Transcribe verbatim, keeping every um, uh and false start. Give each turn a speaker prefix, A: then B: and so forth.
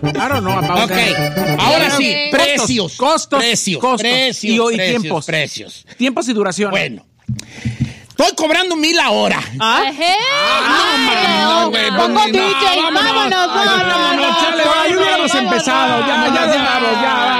A: I don't know about
B: Ok,
A: that.
B: ahora
C: Ok.
B: sí, precios.
A: Costos,
B: precios,
A: costos.
B: precios,
A: Y, y
B: precios,
A: tiempos.
B: precios.
A: Tiempos y duración.
B: Bueno, estoy cobrando mil la hora.
A: ¿Ah?
C: Ejé.
B: no, güey,
C: Pongo
B: no,
C: D J,
B: vámonos.
C: vámonos, vámonos.
A: Vámonos, chale, ahí hubiéramos empezado. Ya, ya, ya, ya.